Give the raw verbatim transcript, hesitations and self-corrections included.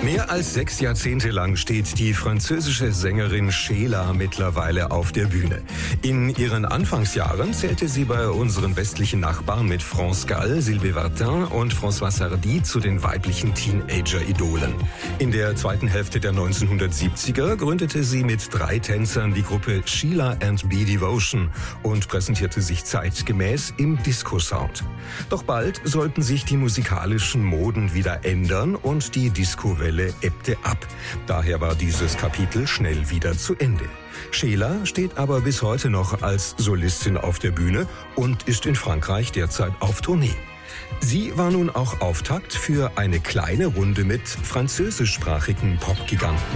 Mehr als sechs Jahrzehnte lang steht die französische Sängerin Sheila mittlerweile auf der Bühne. In ihren Anfangsjahren zählte sie bei unseren westlichen Nachbarn mit France Gall, Sylvie Vartan und François Sardy zu den weiblichen Teenager-Idolen. In der zweiten Hälfte der neunzehnhundertsiebziger gründete sie mit drei Tänzern die Gruppe Sheila and B Devotion und präsentierte sich zeitgemäß im Disco-Sound. Doch bald sollten sich die musikalischen Moden wieder ändern und die Disco-Welle ebbte ab. Daher war dieses Kapitel schnell wieder zu Ende. Sheila steht aber bis heute noch als Solistin auf der Bühne und ist in Frankreich derzeit auf Tournee. Sie war nun auch Auftakt für eine kleine Runde mit französischsprachigen Popgiganten.